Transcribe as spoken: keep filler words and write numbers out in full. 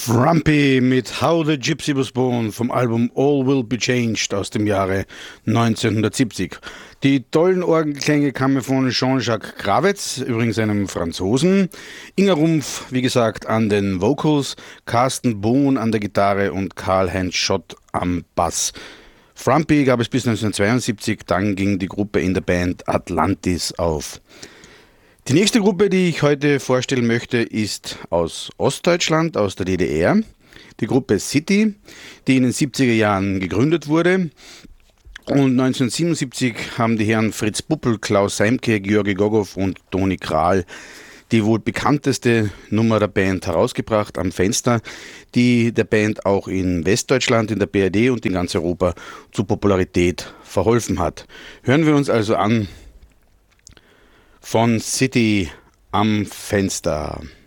Frumpy mit How the Gypsy Was Born vom Album All Will Be Changed aus dem Jahre neunzehnhundertsiebzig. Die tollen Orgelklänge kamen von Jean-Jacques Kravetz, übrigens einem Franzosen, Inga Rumpf, wie gesagt, an den Vocals, Carsten Bohn an der Gitarre und Karl-Heinz Schott am Bass. Frumpy gab es bis neunzehnhundertzweiundsiebzig, dann ging die Gruppe in der Band Atlantis auf. Die nächste Gruppe, die ich heute vorstellen möchte, ist aus Ostdeutschland, aus der D D R. Die Gruppe City, die in den siebziger Jahren gegründet wurde. Und neunzehnhundertsiebenundsiebzig haben die Herren Fritz Puppel, Klaus Seimke, Georgi Gogow und Toni Kral die wohl bekannteste Nummer der Band herausgebracht, Am Fenster, die der Band auch in Westdeutschland, in der B R D und in ganz Europa zu Popularität verholfen hat. Hören wir uns also an von City, Am Fenster.